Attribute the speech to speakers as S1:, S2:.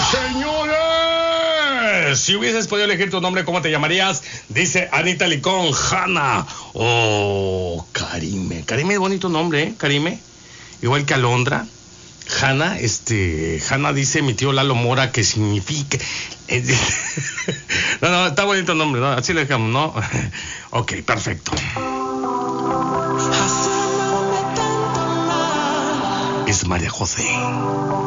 S1: Señores, si hubieses podido elegir tu nombre, ¿cómo te llamarías? Dice Anita Licón, Hanna o Karime. Karime es bonito nombre, ¿eh? Karime. Igual que Alondra. Hanna, Hanna dice mi tío Lalo Mora que significa... No, está bonito el nombre, ¿no? Así lo dejamos, ¿no? Ok, perfecto. Es María José.